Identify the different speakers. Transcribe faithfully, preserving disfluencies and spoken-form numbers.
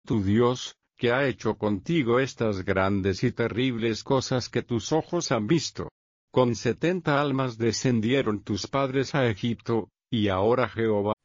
Speaker 1: tu Dios, que ha hecho contigo estas grandes y terribles cosas que tus ojos han visto. Con setenta almas descendieron tus padres a Egipto, y ahora Jehová